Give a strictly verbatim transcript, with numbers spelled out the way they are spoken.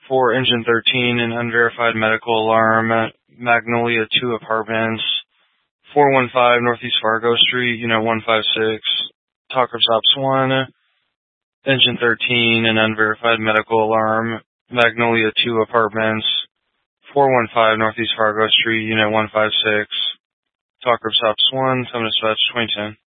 for engine thirteen, an unverified medical alarm at Magnolia two Apartments, four one five Northeast Fargo Street, Unit one five six, Talk of Stops one, engine thirteen, an unverified medical alarm, Magnolia two Apartments, four one five Northeast Fargo Street, Unit one five six, Talk of Stops one, Summon Dispatch twenty ten.